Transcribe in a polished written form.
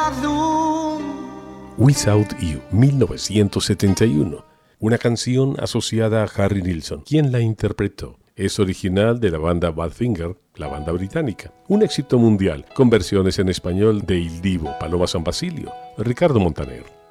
Without You, 1971. Una canción asociada a Harry Nilsson. ¿Quién la interpretó? Es original de la banda Badfinger, la banda británica. Un éxito mundial, con versiones en español de Il Divo, Paloma San Basilio, Ricardo Montaner.